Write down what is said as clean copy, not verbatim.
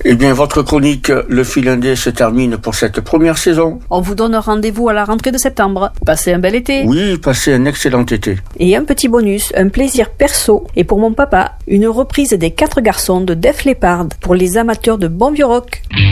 Eh bien, votre chronique Le Fil Indé se termine pour cette première saison. On vous donne rendez-vous à la rentrée de septembre. Passez un bel été. Oui, passez un excellent été. Et un petit bonus, un plaisir perso. Et pour mon papa, une reprise des 4 garçons de Def Leppard pour les amateurs de bon vieux rock.